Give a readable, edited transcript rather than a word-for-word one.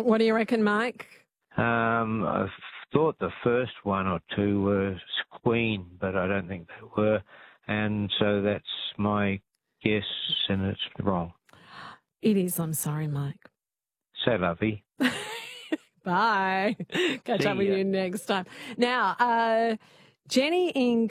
What do you reckon, Mike? I thought the first one or two were Queen, but I don't think they were. And so that's my guess, and it's wrong. It is. I'm sorry, Mike. So lovely. Bye. Catch up with you next time. Now, Jenny in